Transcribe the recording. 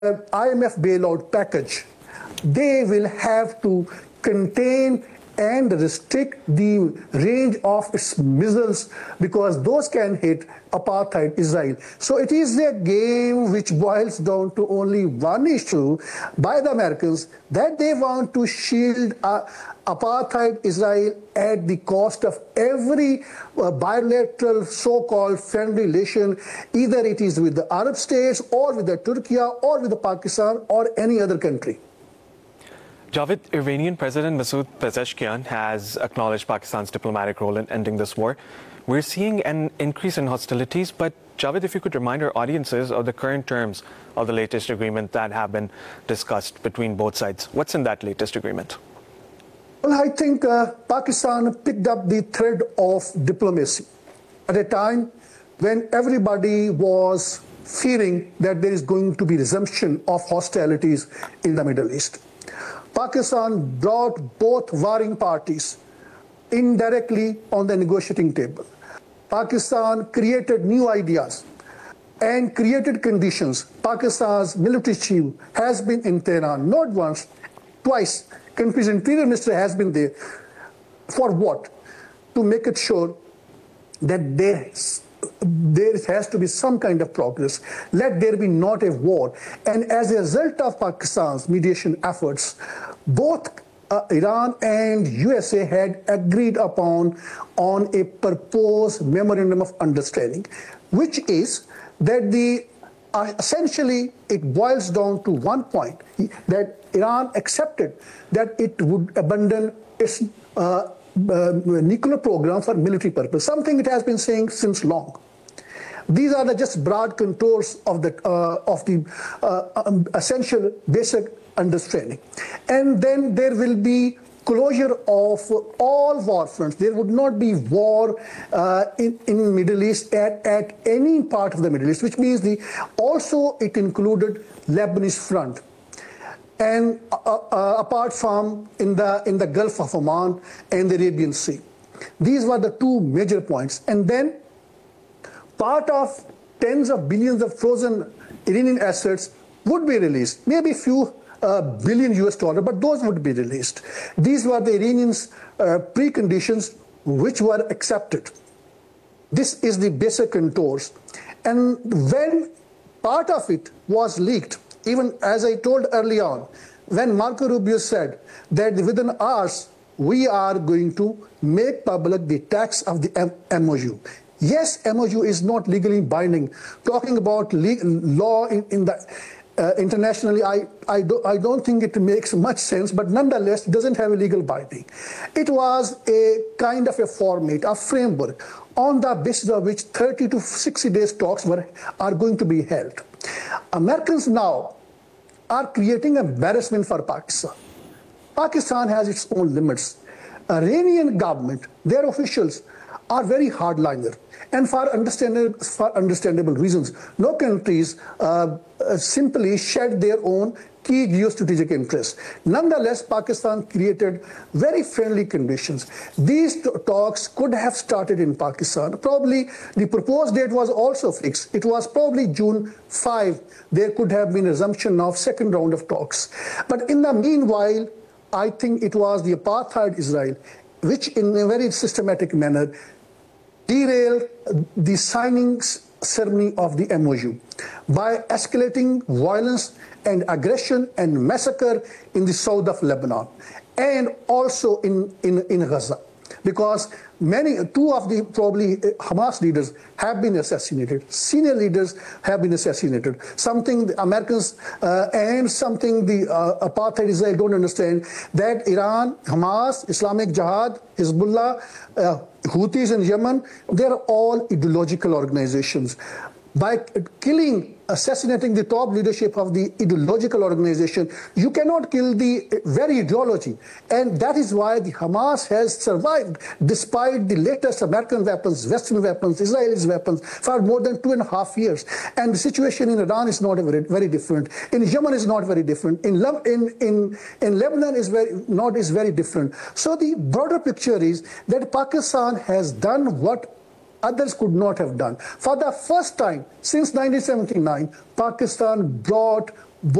IMF bailout package, they will have to contain and restrict the range of its missiles because those can hit apartheid Israel. So it is a game which boils down to only one issue by the Americans, that they want to shield apartheid Israel at the cost of every bilateral so-called friendly relation, either it is with the Arab states or with the Turkey or with the Pakistan or any other country. Javed, Iranian President Masoud Pezeshkian has acknowledged Pakistan's diplomatic role in ending this war. We're seeing an increase in hostilities, but Javed, if you could remind our audiences of the current terms of the latest agreement that have been discussed between both sides. What's in that latest agreement? Well, I think Pakistan picked up the thread of diplomacy at a time when everybody was fearing that there is going to be resumption of hostilities in the Middle East. Pakistan brought both warring parties indirectly on the negotiating table. Pakistan created new ideas and created conditions. Pakistan's military chief has been in Tehran not once, twice. Country's interior minister has been there. For what? To make it sure that there has to be some kind of progress. Let there be not a war. And as a result of Pakistan's mediation efforts, both Iran and USA had agreed upon a proposed memorandum of understanding, which is that essentially it boils down to one point, that Iran accepted that it would abandon its nuclear program for military purpose, something it has been saying since long. These are just broad contours of the essential basic understanding. And then there will be closure of all war fronts. There would not be war in Middle East at any part of the Middle East, which means also it included Lebanese front. And apart from in the Gulf of Oman and the Arabian Sea. These were the two major points. And then part of tens of billions of frozen Iranian assets would be released, maybe few billion US dollars, but those would be released. These were the Iranians' preconditions which were accepted. This is the basic contours. And when part of it was leaked, even as I told early on, when Marco Rubio said that within hours we are going to make public the text of the MOU. Yes, MOU is not legally binding. Talking about law in the internationally, I don't think it makes much sense, but nonetheless, it doesn't have a legal binding. It was a kind of a format, a framework, on the basis of which 30 to 60 days talks are going to be held. Americans now are creating embarrassment for Pakistan. Pakistan has its own limits. Iranian government, their officials, are very hardliner, and for understandable reasons. No countries simply shed their own key geostrategic interests. Nonetheless, Pakistan created very friendly conditions. These talks could have started in Pakistan. Probably the proposed date was also fixed. It was probably June 5. There could have been a resumption of second round of talks. But in the meanwhile, I think it was the apartheid Israel which in a very systematic manner derailed the signing ceremony of the MOU by escalating violence and aggression and massacre in the south of Lebanon and also in Gaza, because two of the probably Hamas leaders have been assassinated, senior leaders have been assassinated, something the Americans and something the apartheid Israel don't understand, that Iran, Hamas, Islamic Jihad, Hezbollah, Houthis in Yemen, they're all ideological organizations. By assassinating the top leadership of the ideological organization, you cannot kill the very ideology. And that is why the Hamas has survived despite the latest American weapons, Western weapons, Israeli weapons for more than 2.5 years. And the situation in Iran is not very different. In Yemen is not very different. In Lebanon is very different. So the broader picture is that Pakistan has done what others could not have done. For the first time since 1979, Pakistan brought